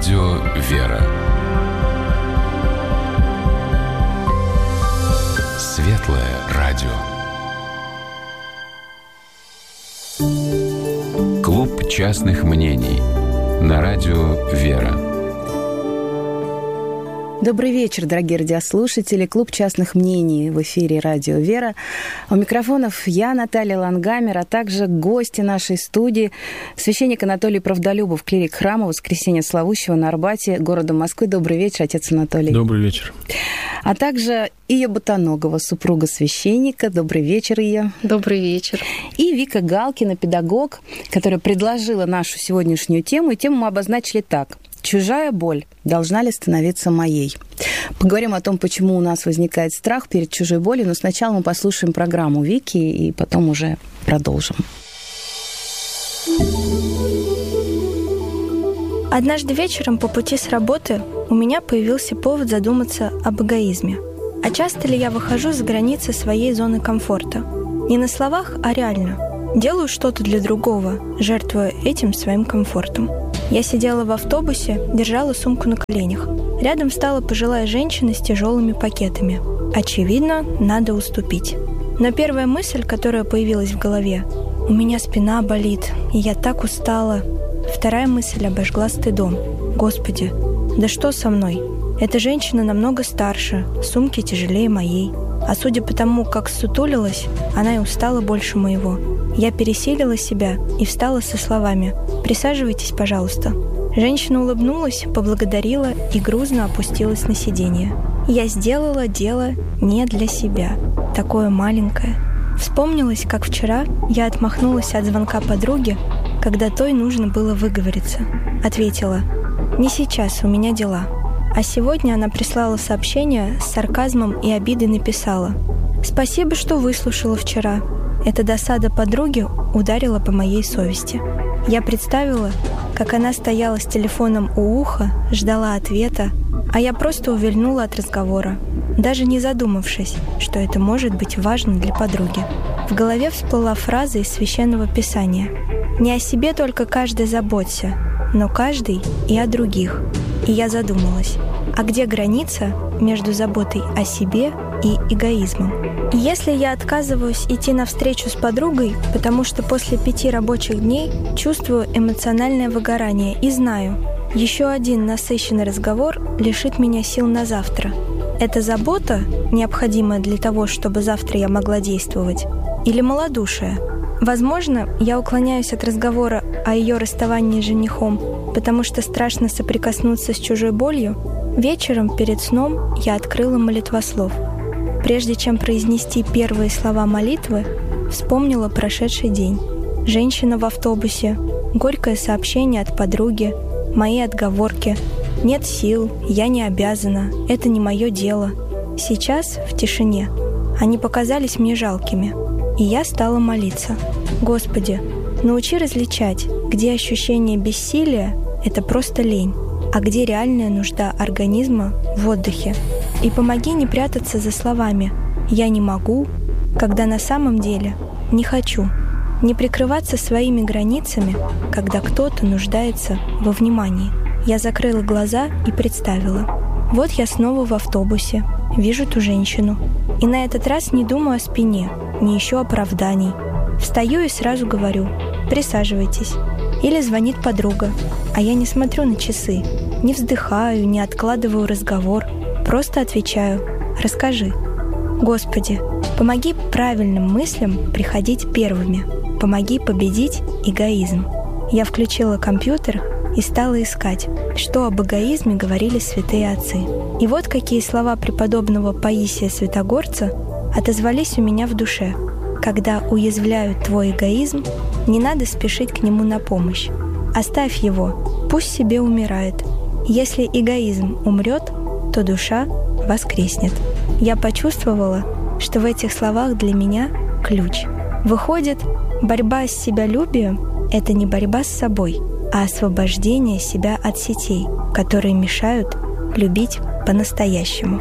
Радио «Вера». Светлое радио. Клуб частных мнений на Радио «Вера». Добрый вечер, дорогие радиослушатели. Клуб частных мнений в эфире «Радио Вера». У микрофонов я, Наталья Лангамер, а также гости нашей студии. Священник Анатолий Правдолюбов, клирик храма Воскресения Славущего на Арбате, города Москвы. Добрый вечер, отец Анатолий. Добрый вечер. А также Ия Бутоногова, супруга священника. Добрый вечер, Ия. Добрый вечер. И Вика Галкина, педагог, которая предложила нашу сегодняшнюю тему. И тему мы обозначили так: «Чужая боль должна ли становиться моей?». Поговорим о том, почему у нас возникает страх перед чужой болью, но сначала мы послушаем программу Вики и потом уже продолжим. Однажды вечером по пути с работы у меня появился повод задуматься об эгоизме. А часто ли я выхожу за границы своей зоны комфорта? Не на словах, а реально. Делаю что-то для другого, жертвуя этим своим комфортом. Я сидела в автобусе, держала сумку на коленях. Рядом встала пожилая женщина с тяжелыми пакетами. Очевидно, надо уступить. Но первая мысль, которая появилась в голове: «У меня спина болит, и я так устала». Вторая мысль обожгла стыдом. «Господи, да что со мной? Эта женщина намного старше, сумки тяжелее моей. А судя по тому, как ссутулилась, она и устала больше моего». Я пересилила себя и встала со словами: «Присаживайтесь, пожалуйста». Женщина улыбнулась, поблагодарила и грузно опустилась на сиденье. Я сделала дело не для себя, такое маленькое. Вспомнилось, как вчера я отмахнулась от звонка подруги, когда той нужно было выговориться. Ответила: «Не сейчас, у меня дела». А сегодня она прислала сообщение с сарказмом и обидой, написала: «Спасибо, что выслушала вчера». Эта досада подруги ударила по моей совести. Я представила, как она стояла с телефоном у уха, ждала ответа, а я просто увильнула от разговора, даже не задумавшись, что это может быть важно для подруги. В голове всплыла фраза из Священного Писания: «Не о себе только каждый заботься, но каждый и о других». И я задумалась, а где граница между заботой о себе и эгоизмом? И если я отказываюсь идти на встречу с подругой, потому что после 5 рабочих дней чувствую эмоциональное выгорание и знаю, еще один насыщенный разговор лишит меня сил на завтра. Это забота, необходимая для того, чтобы завтра я могла действовать, или малодушие? Возможно, я уклоняюсь от разговора о ее расставании с женихом, потому что страшно соприкоснуться с чужой болью. Вечером перед сном я открыла молитвослов. Прежде чем произнести первые слова молитвы, вспомнила прошедший день. Женщина в автобусе, горькое сообщение от подруги, мои отговорки: «Нет сил, я не обязана, это не мое дело». Сейчас, в тишине, они показались мне жалкими, и я стала молиться: «Господи, научи различать, где ощущение бессилия — это просто лень, а где реальная нужда организма в отдыхе. И помоги не прятаться за словами «я не могу», когда на самом деле не хочу, не прикрываться своими границами, когда кто-то нуждается во внимании». Я закрыла глаза и представила: вот я снова в автобусе, вижу ту женщину, и на этот раз не думаю о спине, не ищу оправданий. Встаю и сразу говорю: «Присаживайтесь». Или звонит подруга, а я не смотрю на часы, не вздыхаю, не откладываю разговор, просто отвечаю: «Расскажи». Господи, помоги правильным мыслям приходить первыми, помоги победить эгоизм. Я включила компьютер и стала искать, что об эгоизме говорили святые отцы. И вот какие слова преподобного Паисия Святогорца отозвались у меня в душе: «Когда уязвляют твой эгоизм, не надо спешить к нему на помощь. Оставь его, пусть себе умирает. Если эгоизм умрет, то душа воскреснет». Я почувствовала, что в этих словах для меня ключ. Выходит, борьба с себялюбием — это не борьба с собой, а освобождение себя от сетей, которые мешают любить по-настоящему.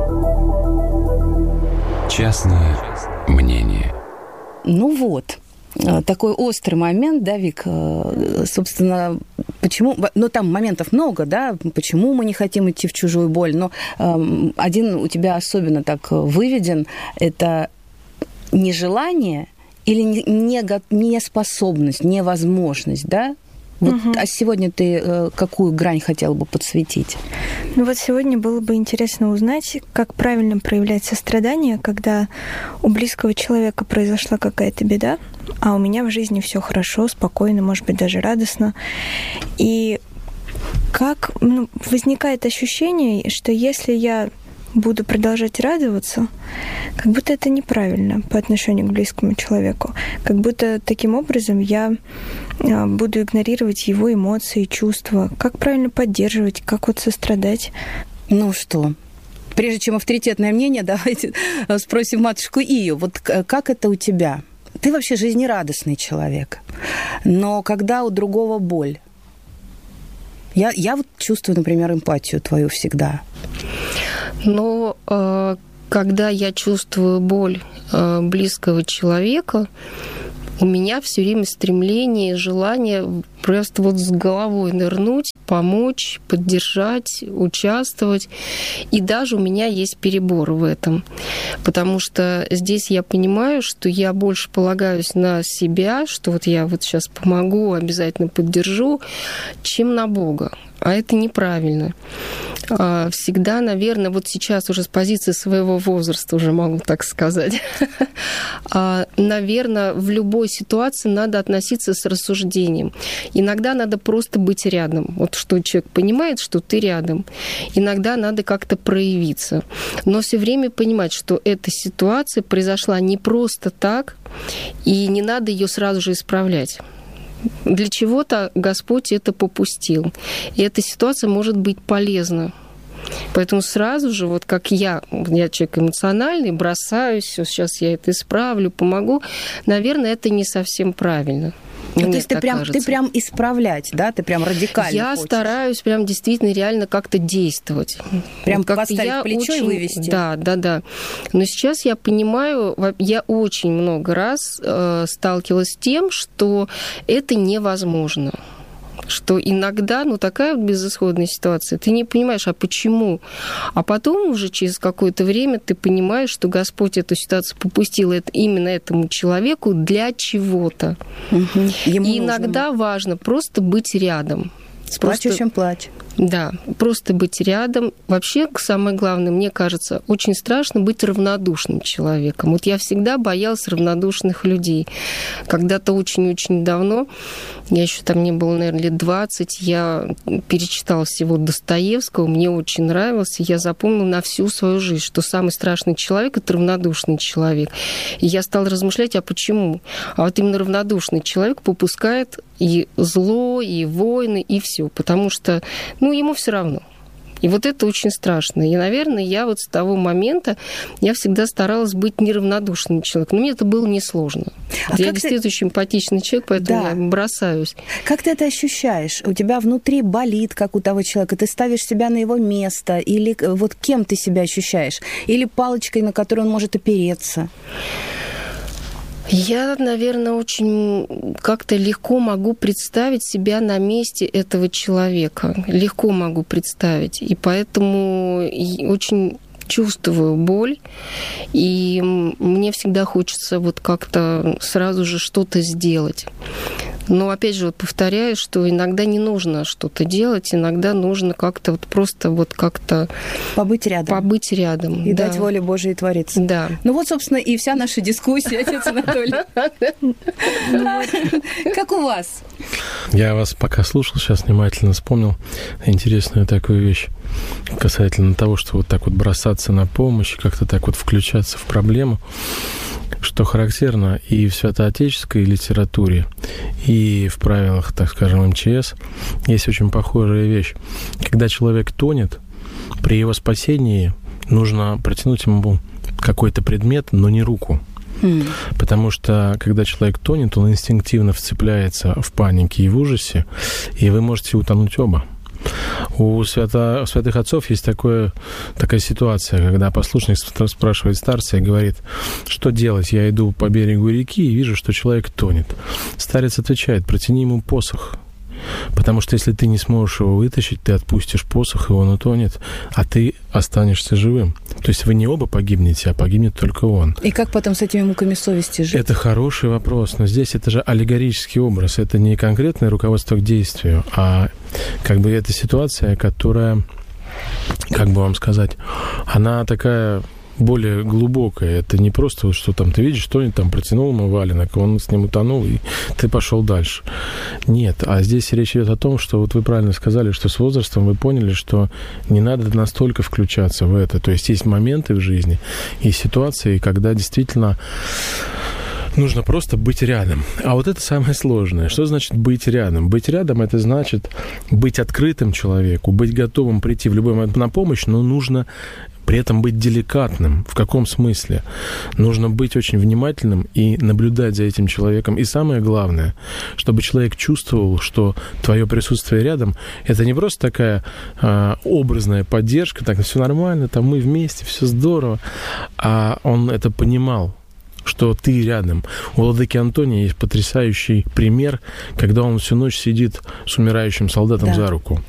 Частное мнение. Ну вот, такой острый момент, да, Вик, собственно, почему, ну, там моментов много, да, почему мы не хотим идти в чужую боль, но один у тебя особенно так выведен, это нежелание или неспособность, невозможность, да? Вот, а сегодня ты какую грань хотела бы подсветить? Ну вот сегодня было бы интересно узнать, как правильно проявлять сострадание, когда у близкого человека произошла какая-то беда, а у меня в жизни все хорошо, спокойно, может быть, даже радостно. И как возникает ощущение, что если я буду продолжать радоваться, как будто это неправильно по отношению к близкому человеку. Как будто таким образом я буду игнорировать его эмоции, чувства. Как правильно поддерживать, как вот сострадать? Ну что, прежде чем авторитетное мнение, давайте спросим матушку Ию. Вот как это у тебя? Ты вообще жизнерадостный человек. Но когда у другого боль? Я вот чувствую, например, эмпатию твою всегда. Но когда я чувствую боль близкого человека, у меня все время стремление, желание просто вот с головой нырнуть, помочь, поддержать, участвовать. И даже у меня есть перебор в этом. Потому что здесь я понимаю, что я больше полагаюсь на себя, что вот я вот сейчас помогу, обязательно поддержу, чем на Бога. А это неправильно. Всегда, наверное, вот сейчас уже с позиции своего возраста уже могу так сказать, наверное, в любой ситуации надо относиться с рассуждением. Иногда надо просто быть рядом. Вот что человек понимает, что ты рядом. Иногда надо как-то проявиться. Но все время понимать, что эта ситуация произошла не просто так, и не надо ее сразу же исправлять. Для чего-то Господь это попустил. И эта ситуация может быть полезна. Поэтому сразу же, вот как я человек эмоциональный, бросаюсь, все, сейчас я это исправлю, помогу, наверное, это не совсем правильно. Ну, то есть ты прям исправлять, да? Ты прям радикально Я хочешь. стараюсь прям действительно реально как-то действовать. Прям вот поставить плечо и вывести. Да. Но сейчас я понимаю, я очень много раз сталкивалась с тем, что это невозможно. Что иногда, такая вот безысходная ситуация, ты не понимаешь, а почему? А потом уже через какое-то время ты понимаешь, что Господь эту ситуацию попустил именно этому человеку для чего-то. И иногда важно просто быть рядом. С плачущим плач. Да, просто быть рядом. Вообще, самое главное, мне кажется, очень страшно быть равнодушным человеком. Вот я всегда боялась равнодушных людей. Когда-то очень-очень давно, я еще там мне было, наверное, лет 20, я перечитала всего Достоевского, мне очень нравился, я запомнила на всю свою жизнь, что самый страшный человек – это равнодушный человек. И я стала размышлять, а почему? А вот именно равнодушный человек попускает и зло, и войны, и все, потому что ему все равно. И вот это очень страшно. И, наверное, я вот с того момента, я всегда старалась быть неравнодушным человеком. Но мне это было несложно. Я действительно очень эмпатичный человек, поэтому я бросаюсь. Как ты это ощущаешь? У тебя внутри болит, как у того человека? Ты ставишь себя на его место? Или вот кем ты себя ощущаешь? Или палочкой, на которую он может опереться? Я, наверное, очень как-то легко могу представить себя на месте этого человека. Легко могу представить. И поэтому очень чувствую боль. И мне всегда хочется вот как-то сразу же что-то сделать. Но, опять же, повторяю, что иногда не нужно что-то делать, иногда нужно как-то просто как-то... Побыть рядом. И дать воле Божией твориться. Да. Собственно, и вся наша дискуссия, отец Анатолий. Как у вас? Я вас пока слушал, сейчас внимательно вспомнил интересную такую вещь касательно того, что вот так вот бросаться на помощь, как-то так вот включаться в проблему. Что характерно и в святоотеческой литературе, и в правилах, так скажем, МЧС, есть очень похожая вещь. Когда человек тонет, при его спасении нужно протянуть ему какой-то предмет, но не руку. Потому что, когда человек тонет, он инстинктивно вцепляется в панике и в ужасе, и вы можете утонуть оба. У святых отцов есть такая ситуация, когда послушник спрашивает старца и говорит, что делать? Я иду по берегу реки и вижу, что человек тонет. Старец отвечает, протяни ему посох. Потому что если ты не сможешь его вытащить, ты отпустишь посох, и он утонет, а ты останешься живым. То есть вы не оба погибнете, а погибнет только он. И как потом с этими муками совести жить? Это хороший вопрос, но здесь это же аллегорический образ. Это не конкретное руководство к действию, а как бы это ситуация, которая, как бы вам сказать, она такая более глубокая. Это не просто вот, что там ты видишь, что-нибудь там протянул ему валенок, он с ним утонул, и ты пошел дальше. Нет, а здесь речь идет о том, что вот вы правильно сказали, что с возрастом вы поняли, что не надо настолько включаться в это. То есть есть моменты в жизни и ситуации, когда действительно нужно просто быть рядом. А вот это самое сложное. Что значит быть рядом? Быть рядом — это значит быть открытым человеку, быть готовым прийти в любой момент на помощь, но нужно при этом быть деликатным. В каком смысле? Нужно быть очень внимательным и наблюдать за этим человеком. И самое главное, чтобы человек чувствовал, что твое присутствие рядом — это не просто такая образная поддержка, так, все нормально, там мы вместе, все здорово, а он это понимал, что ты рядом. У владыки Антония есть потрясающий пример, когда он всю ночь сидит с умирающим солдатом за руку.